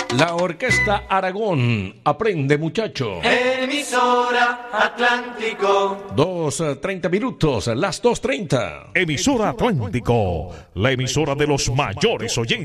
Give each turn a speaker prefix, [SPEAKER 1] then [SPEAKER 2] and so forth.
[SPEAKER 1] La Orquesta Aragón, aprende muchacho.
[SPEAKER 2] Emisora Atlántico.
[SPEAKER 1] 2:30 minutos, las 2:30.
[SPEAKER 3] Emisora Atlántico, la emisora de los mayores oyentes.